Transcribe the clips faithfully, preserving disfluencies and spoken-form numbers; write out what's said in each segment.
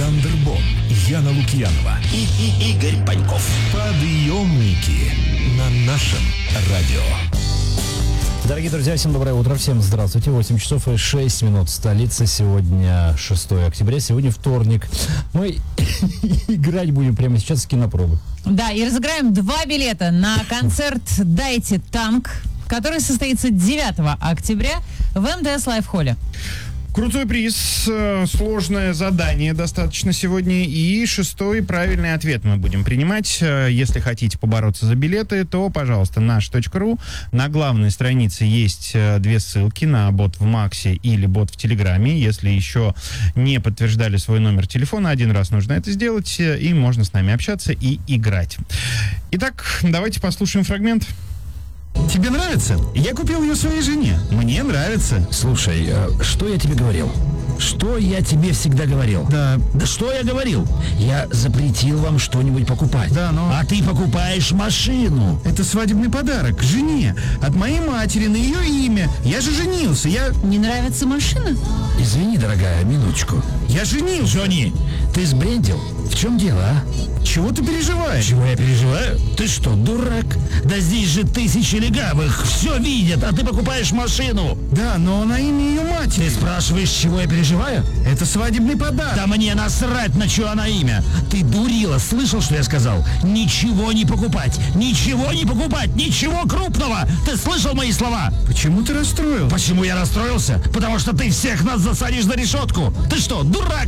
Александр Бон, Яна Лукьянова и, и Игорь Паньков. Подъемники на нашем радио. Дорогие друзья, всем доброе утро, всем здравствуйте. восемь часов и шесть минут, столица. Сегодня шестое октября, сегодня вторник. Мы играть будем прямо сейчас с кинопробы. Да, и разыграем два билета на концерт «Дайте танк», который состоится девятого октября в эм дэ эс Лайв-холле. Крутой приз, сложное задание достаточно сегодня, и шестой правильный ответ мы будем принимать. Если хотите побороться за билеты, то, пожалуйста, наш точка ру. На главной странице есть две ссылки на бот в Максе или бот в Телеграме. Если еще не подтверждали свой номер телефона, один раз нужно это сделать, и можно с нами общаться и играть. Итак, давайте послушаем фрагмент. Тебе нравится? Я купил ее своей жене. Мне нравится. Слушай, а что я тебе говорил? Что я тебе всегда говорил? Да. Да что я говорил? Я запретил вам что-нибудь покупать. Да, но... А ты покупаешь машину. Это свадебный подарок жене. От моей матери на ее имя. Я же женился. Я... Не нравится машина? Извини, дорогая, минуточку. Я женился. Джонни, ты сбрендил? В чем дело, а? Чего ты переживаешь? Чего я переживаю? Ты что, дурак? Да здесь же тысячи легавых. Все видят, а ты покупаешь машину. Да, но на имя ее матери. Ты спрашиваешь, чего я переживаю? Это свадебный подарок. Да мне насрать, на чье она имя. Ты дурила, слышал, что я сказал? Ничего не покупать, ничего не покупать, ничего крупного. Ты слышал мои слова? Почему ты расстроил? Почему я расстроился? Потому что ты всех нас засадишь за решетку. Ты что, дурак?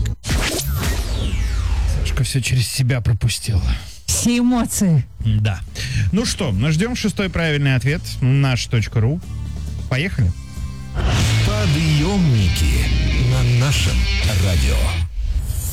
Сашка все через себя пропустила. Все эмоции. Да. Ну что, мы ждем шестой правильный ответ. наш точка ру. Поехали. Подъемники на нашем радио.